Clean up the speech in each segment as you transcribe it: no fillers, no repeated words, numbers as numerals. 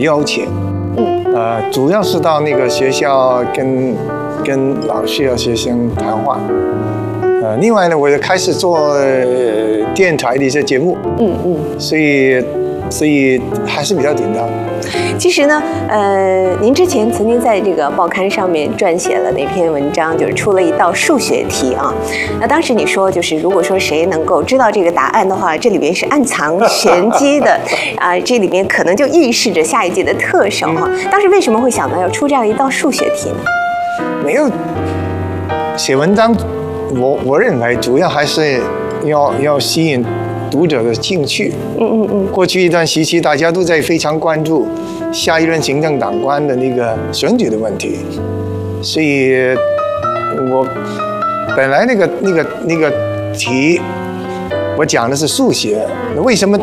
邀请，主要是到那个学校跟老师和学生谈话，另外呢，我就开始做电台的一些节目，所以还是比较紧张。 其实呢，您之前曾经在这个报刊上面撰写了那篇文章，就是出了一道数学题啊。那当时你说，就是如果说谁能够知道这个答案的话，这里边是暗藏玄机的啊，这里面可能就预示着下一届的特首哈。当时为什么会想到要出这样一道数学题呢？ 没有写文章，我认为主要还是要吸引读者的兴趣。过去一段时期，大家都在非常关注下一任行政长官的那个选举的问题，所以我本来那个题，我讲的是数学。为什么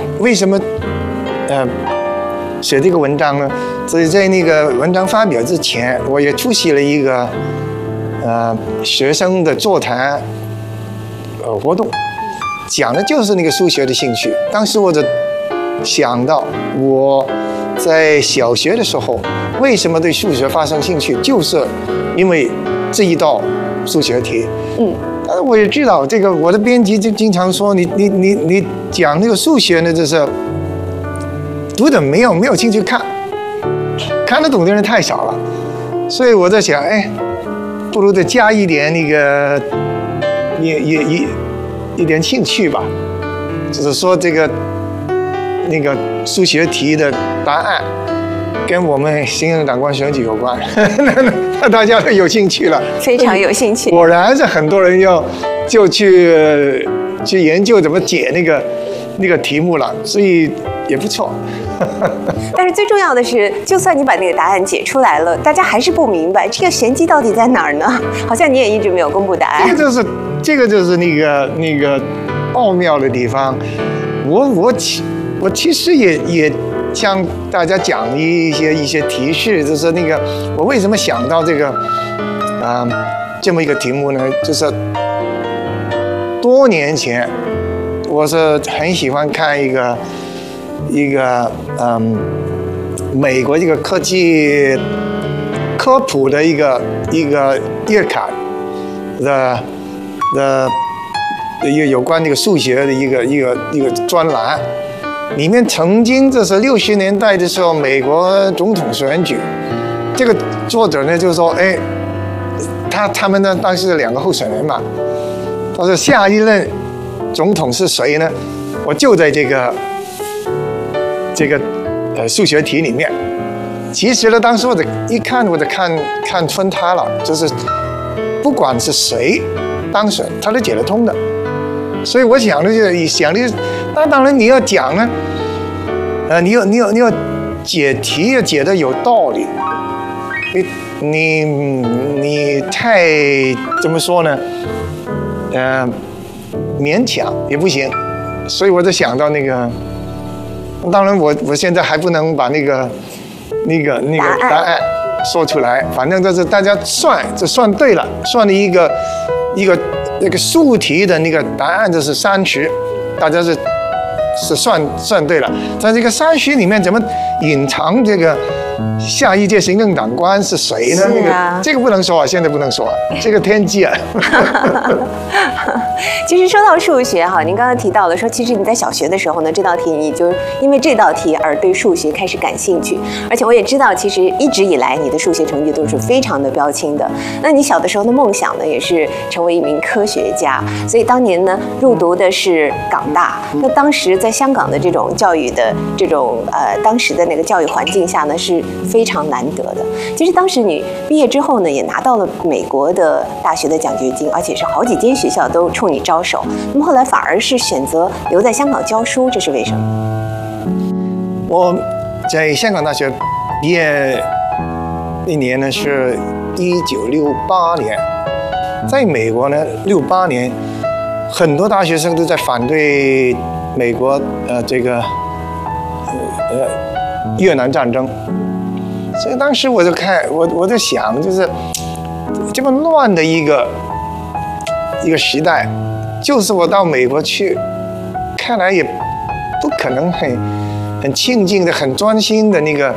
写这个文章呢？所以在那个文章发表之前，我也出席了一个学生的座谈活动，讲的就是那个数学的兴趣。当时我就想到我在小学的时候为什么对数学发生兴趣，就是因为这一道数学题。但是我也知道这个，我的编辑就经常说你讲那个数学呢，就是读者没有兴趣看得懂的人太少了，所以我在想，不如再加一点那个一点兴趣吧，就是说那个数学题的答案跟我们行政长官选举有关，那大家都有兴趣了， 非常有兴趣。 果然是很多人就去研究怎么解那个题目了，所以也不错。 但是最重要的是，就算你把那个答案解出来了，大家还是不明白这个玄机到底在哪儿呢？好像你也一直没有公布答案。这个就是那个奥妙的地方。我其实也向大家讲一些提示，就是那个我为什么想到这个这么一个题目呢？就是多年前，我是很喜欢看一个美国这个科技科普的一个月刊的一个有关这个数学的一个专栏，里面曾经这是60年代的时候美国总统选举，这个作者呢就说，他们呢当时2个候选人嘛，他说下一任总统是谁呢？我就在这个数学题里面。其实呢，当时我就看穿他了，就是不管是谁当选，他都解得通的。所以我想的那当然你要讲呢，你要解题要解得有道理，你太怎么说呢？勉强也不行。所以我就想到那个，当然我现在还不能把那个答案说出来，反正就是大家算对了，算了一个那个数题的那个答案就是30，大家是算对了。在这个30里面怎么隐藏这个下一届行政长官是谁呢？这个不能说啊，现在不能说啊，这个天机啊。其实说到数学哈，您刚刚提到了说，其实你在小学的时候呢，这道题你就因为这道题而对数学开始感兴趣，而且我也知道，其实一直以来你的数学成绩都是非常的标青的。那你小的时候的梦想呢，也是成为一名科学家，所以当年呢入读的是港大。那当时在香港的这种教育的当时的那个教育环境下呢，是非常难得的。其实当时你毕业之后呢，也拿到了美国的大学的奖学金，而且是好几间学校都冲你招手。那么后来反而是选择留在香港教书，这是为什么？ 我在香港大学毕业那年呢是1968年，在美国呢68年，很多大学生都在反对美国越南战争，所以当时我就我在想，就是这么乱的一个时代，就是我到美国去，看来也不可能很庆幸的、很专心的那个